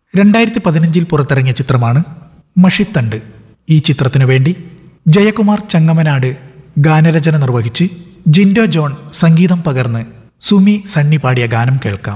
2015 പുറത്തിറങ്ങിയ ചിത്രമാണ് മഷിത്തണ്ട്. ഈ ചിത്രത്തിനു വേണ്ടി ജയകുമാർ ചങ്ങമനാട് ഗാനരചന നിർവഹിച്ച് ജിൻഡോ ജോൺ സംഗീതം പകർന്ന് സുമി സണ്ണി പാടിയ ഗാനം കേൾക്കാം.